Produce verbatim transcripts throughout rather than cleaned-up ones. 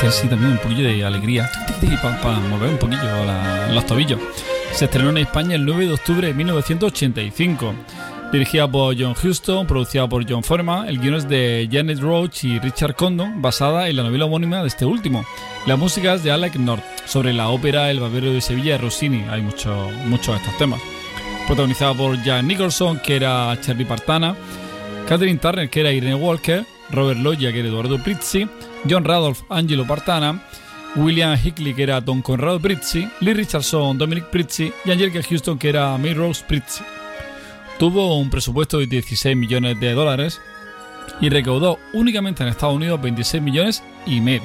que sí, también un poquillo de alegría, para pa mover un poquillo la, los tobillos. Se estrenó en España el nueve de octubre de mil novecientos ochenta y cinco. Dirigida por John Huston, producida por John Foreman, el guion es de Janet Roach y Richard Condon, basada en la novela homónima de este último. La música es de Alec North, sobre la ópera El Barbero de Sevilla de Rossini. Hay muchos muchos de estos temas. Protagonizada por Jack Nicholson, que era Charlie Partana, Catherine Turner, que era Irene Walker, Robert Loggia, que era Eduardo Prizzi, John Randolph, Angelo Partana, William Hickley, que era Don Conrado Prizzi, Lee Richardson, Dominic Prizzi y Angelica Houston, que era May Rose Prizzi. Tuvo un presupuesto de dieciséis millones de dólares y recaudó únicamente en Estados Unidos veintiséis millones y medio.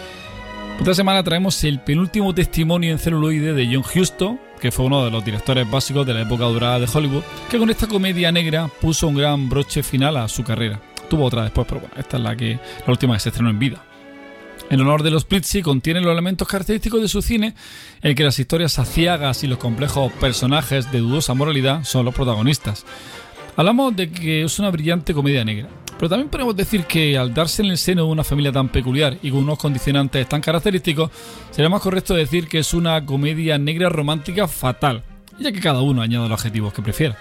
Esta semana traemos el penúltimo testimonio en celuloide de John Huston, que fue uno de los directores básicos de la época dorada de Hollywood, que con esta comedia negra puso un gran broche final a su carrera. Tuvo otra después, pero bueno, esta es la, que, la última que se estrenó en vida. En honor de los Prizzi contiene los elementos característicos de su cine, en que las historias aciagas y los complejos personajes de dudosa moralidad son los protagonistas. Hablamos de que es una brillante comedia negra, pero también podemos decir que al darse en el seno de una familia tan peculiar y con unos condicionantes tan característicos, sería más correcto decir que es una comedia negra romántica fatal, ya que cada uno añade los adjetivos que prefiera.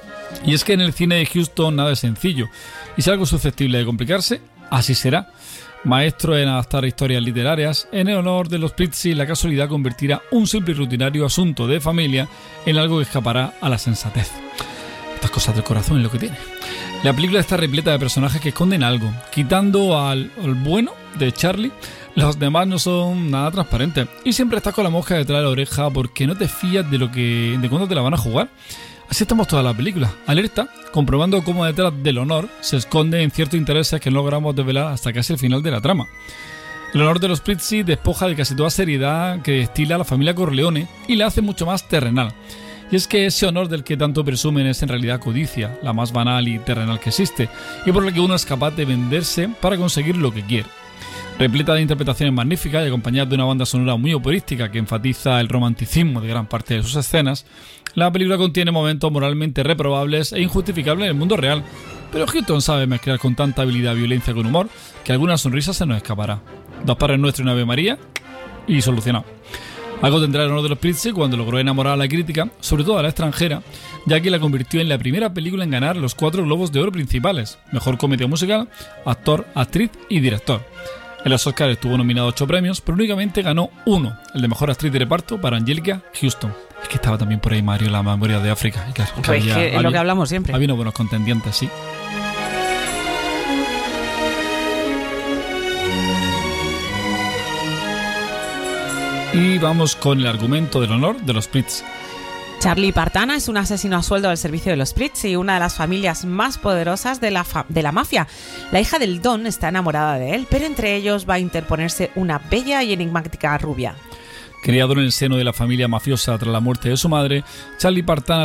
Y es que en el cine de Huston nada es sencillo, y si algo susceptible de complicarse, así será. Maestro en adaptar historias literarias, en el honor de los Prizzi la casualidad convertirá un simple y rutinario asunto de familia en algo que escapará a la sensatez. Estas cosas del corazón es lo que tiene. La película está repleta de personajes que esconden algo. Quitando al, al bueno de Charlie, los demás no son nada transparentes. Y siempre estás con la mosca detrás de la oreja porque no te fías de lo que de cuándo te la van a jugar. Así estamos toda la película, alerta, comprobando cómo detrás del honor se esconden ciertos intereses que no logramos desvelar hasta casi el final de la trama. El honor de los Prizzi despoja de casi toda seriedad que destila la familia Corleone y la hace mucho más terrenal. Y es que ese honor del que tanto presumen es en realidad codicia, la más banal y terrenal que existe, y por la que uno es capaz de venderse para conseguir lo que quiere. Repleta de interpretaciones magníficas y acompañada de una banda sonora muy operística que enfatiza el romanticismo de gran parte de sus escenas, la película contiene momentos moralmente reprobables e injustificables en el mundo real, pero Huston sabe mezclar con tanta habilidad violencia con humor que alguna sonrisa se nos escapará. Dos Padres Nuestros y una Ave María y solucionado. Algo tendrá el honor de los Prizzi cuando logró enamorar a la crítica, sobre todo a la extranjera, ya que la convirtió en la primera película en ganar los cuatro Globos de Oro principales: mejor comedia musical, actor, actriz y director. En los Oscars estuvo nominado a ocho premios, pero únicamente ganó uno, el de mejor actriz de reparto para Angelica Houston. Es que estaba también por ahí Mario, la memoria de África. Y claro, pues había, que es había, lo que hablamos siempre. Había unos buenos contendientes, sí. Y vamos con el argumento del honor de los Prizzi. Charlie Partana es un asesino a sueldo del servicio de los Prizzi, una de las familias más poderosas de la, fa- de la mafia. La hija del Don está enamorada de él, pero entre ellos va a interponerse una bella y enigmática rubia. Criado en el seno de la familia mafiosa tras la muerte de su madre, Charlie Partana